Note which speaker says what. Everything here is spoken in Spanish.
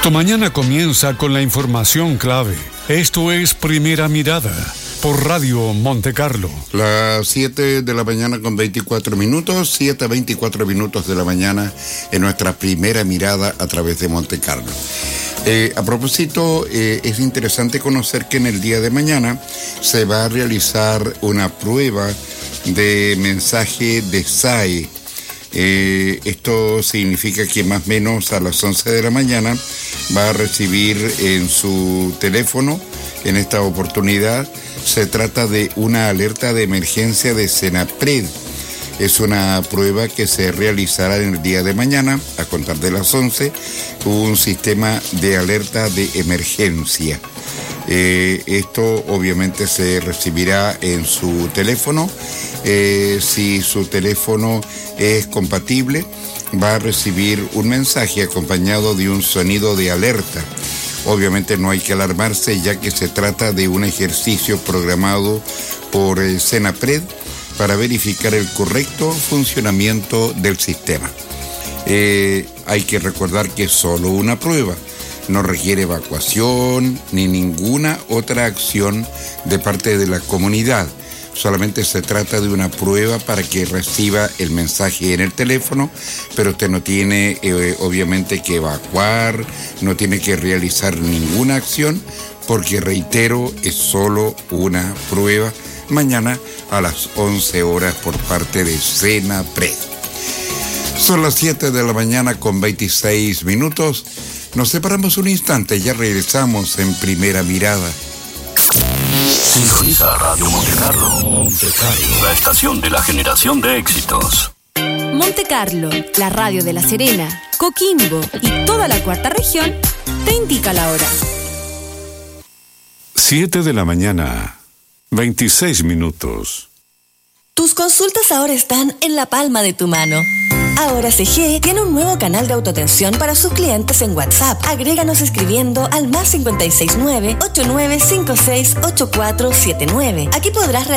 Speaker 1: Tu mañana comienza con la información clave. Esto es Primera Mirada por Radio Monte Carlo.
Speaker 2: Las 7 de la mañana con 24 minutos, 7:24 minutos de la mañana en nuestra Primera Mirada a través de Monte Carlo. A propósito, es interesante conocer que en el día de mañana se va a realizar una prueba de mensaje de SAE. Esto significa que más o menos a las 11 de la mañana va a recibir en su teléfono, en esta oportunidad, se trata de una alerta de emergencia de Senapred. Es una prueba que se realizará en el día de mañana, a contar de las 11, un sistema de alerta de emergencia. Esto obviamente se recibirá en su teléfono. Si su teléfono es compatible, va a recibir un mensaje acompañado de un sonido de alerta. Obviamente no hay que alarmarse, ya que se trata de un ejercicio programado por Senapred para verificar el correcto funcionamiento del sistema. Hay que recordar que es solo una prueba. No requiere evacuación ni ninguna otra acción de parte de la comunidad. Solamente se trata de una prueba para que reciba el mensaje en el teléfono, pero usted no tiene obviamente que evacuar, no tiene que realizar ninguna acción, porque reitero, es solo una prueba mañana a las 11 horas por parte de Senapred. Son las 7 de la mañana con 26 minutos. Nos separamos un instante, ya regresamos en Primera Mirada.
Speaker 3: Sintoniza Radio Monte Carlo, la estación de la generación de éxitos.
Speaker 4: Monte Carlo, la radio de La Serena, Coquimbo y toda la cuarta región, te indica la hora.
Speaker 1: 7 de la mañana, 26 minutos.
Speaker 5: Tus consultas ahora están en la palma de tu mano. Ahora CG tiene un nuevo canal de autoatención para sus clientes en WhatsApp. Agréganos escribiendo al +569-8956-8479. Aquí podrás